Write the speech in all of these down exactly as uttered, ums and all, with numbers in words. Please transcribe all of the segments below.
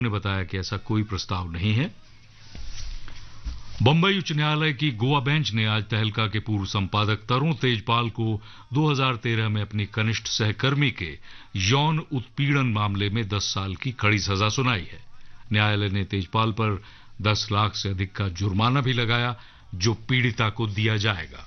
ने बताया कि ऐसा कोई प्रस्ताव नहीं है। बंबई उच्च न्यायालय की गोवा बेंच ने आज तहलका के पूर्व संपादक तरुण तेजपाल को दो हज़ार तेरह में अपनी कनिष्ठ सहकर्मी के यौन उत्पीड़न मामले में दस साल की कड़ी सजा सुनाई है। न्यायालय ने तेजपाल पर दस लाख से अधिक का जुर्माना भी लगाया, जो पीड़िता को दिया जाएगा।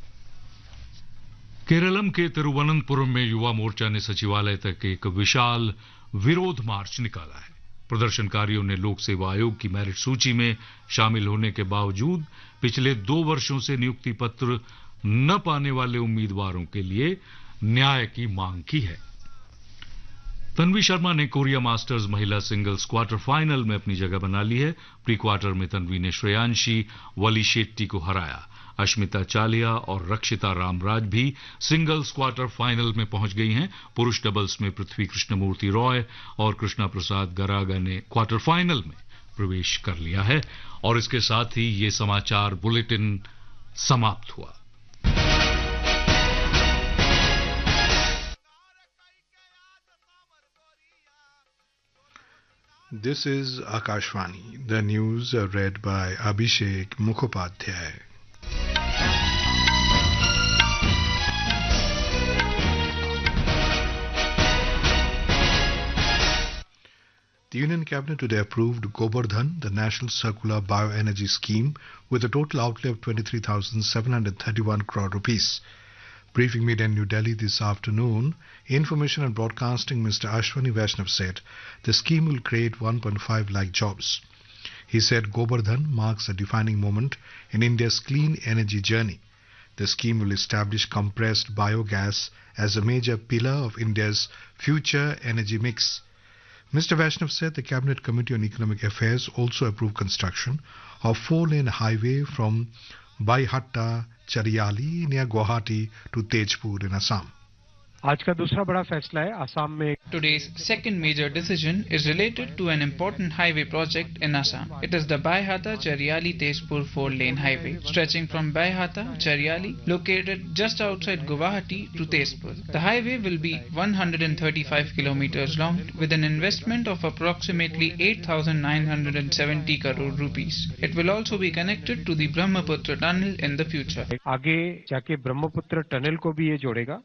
केरलम के तिरुवनंतपुरम में युवा मोर्चा ने सचिवालय तक एक विशाल विरोध मार्च निकाला है। प्रदर्शनकारियों ने लोक सेवा आयोग की मेरिट सूची में शामिल होने के बावजूद पिछले दो वर्षों से नियुक्ति पत्र न पाने वाले उम्मीदवारों के लिए न्याय की मांग की है। तन्वी शर्मा ने कोरिया मास्टर्स महिला सिंगल्स क्वार्टर फाइनल में अपनी जगह बना ली है। प्री क्वार्टर में तन्वी ने श्रेयांशी वलीशेट्टी को हराया। अश्मिता चालिया और रक्षिता रामराज भी सिंगल्स क्वार्टर फाइनल में पहुंच गई हैं। पुरुष डबल्स में पृथ्वी कृष्णमूर्ति रॉय और कृष्णा प्रसाद गरागा ने क्वार्टर फाइनल में प्रवेश कर लिया है। और इसके साथ ही ये समाचार बुलेटिन समाप्त हुआ। This is Akashvani. The news are read by Abhishek Mukhopadhyay. The Union Cabinet today approved Gobardhan, the National Circular Bioenergy Scheme, with a total outlay of twenty-three thousand seven hundred thirty-one crore rupees. Briefing media in New Delhi this afternoon, Information and Broadcasting Mister Ashwani Vaishnav said the scheme will create one point five lakh jobs. He said Gobardhan marks a defining moment in India's clean energy journey. The scheme will establish compressed biogas as a major pillar of India's future energy mix. Mister Vaishnav said the Cabinet Committee on Economic Affairs also approved construction of four-lane highway from Baihatta Chariali near Guwahati to Tejpur in Assam. आज का दूसरा बड़ा फैसला है असम में। Today's second major decision is related to an important highway project in Assam. It is the Baihatta Chariali Tezpur four-lane highway stretching from Baihatta Chariali, located just outside Guwahati, to Tezpur. The highway will be one hundred thirty-five kilometers long with an investment of approximately eight thousand nine hundred seventy crore rupees. It will also be connected to the Brahmaputra tunnel in the future. आगे जाके Brahmaputra tunnel को भी ये जोड़ेगा।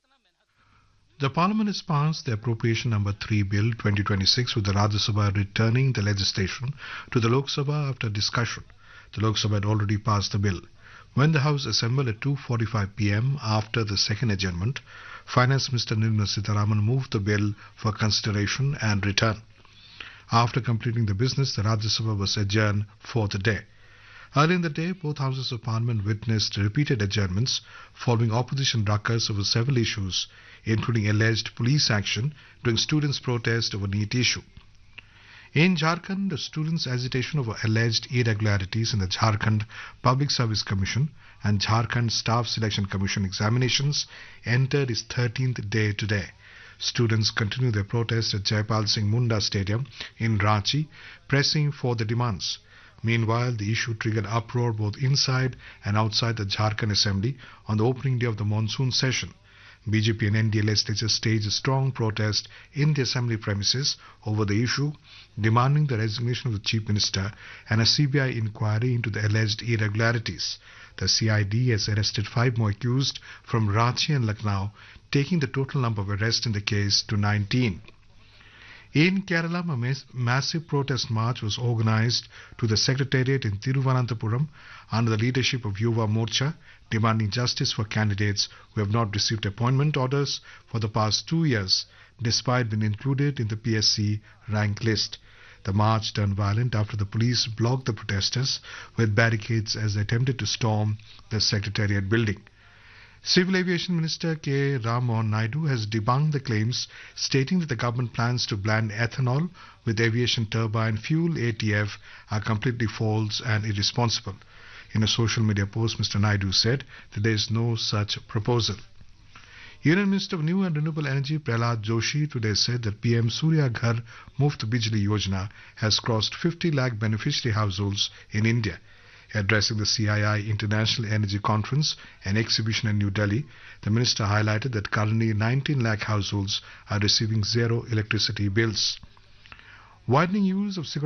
The Parliament has passed the Appropriation Number three Bill twenty twenty-six, with the Rajya Sabha returning the legislation to the Lok Sabha after discussion. The Lok Sabha had already passed the bill. When the House assembled at two forty-five p m after the second adjournment, Finance Minister Nirmala Sitharaman moved the bill for consideration and return. After completing the business, the Rajya Sabha was adjourned for the day. Early in the day, both houses of parliament witnessed repeated adjournments following opposition ruckus over several issues, including alleged police action during students' protest over NEET issue. In Jharkhand, the students' agitation over alleged irregularities in the Jharkhand Public Service Commission and Jharkhand Staff Selection Commission examinations entered its thirteenth day today. Students continue their protest at Jaipal Singh Munda Stadium in Ranchi, pressing for the demands. Meanwhile, the issue triggered uproar both inside and outside the Jharkhand Assembly on the opening day of the monsoon session. B J P and N D A legislators staged a strong protest in the Assembly premises over the issue, demanding the resignation of the Chief Minister and a C B I inquiry into the alleged irregularities. The C I D has arrested five more accused from Ranchi and Lucknow, taking the total number of arrests in the case to nineteen. In Kerala, a mass- massive protest march was organized to the Secretariat in Thiruvananthapuram under the leadership of Yuva Morcha, demanding justice for candidates who have not received appointment orders for the past two years, despite being included in the P S C rank list. The march turned violent after the police blocked the protesters with barricades as they attempted to storm the Secretariat building. Civil Aviation Minister K. Ram Mohan Naidu has debunked the claims stating that the government plans to blend ethanol with aviation turbine fuel A T F are completely false and irresponsible. In a social media post, Mister Naidu said that there is no such proposal. Union Minister of New and Renewable Energy Prahlad Joshi today said that P M Surya Ghar Muft Bijli Yojana has crossed fifty lakh beneficiary households in India. Addressing the C I I International Energy Conference and Exhibition in New Delhi, the minister highlighted that currently nineteen lakh households are receiving zero electricity bills. Widening use of cigarette